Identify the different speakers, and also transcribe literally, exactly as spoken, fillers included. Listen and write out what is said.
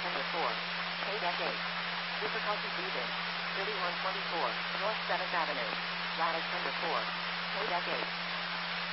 Speaker 1: number four. K-eight. Difficulty breathing. thirty-one twenty-four, North seventh Avenue. Lattice number four. K-eight.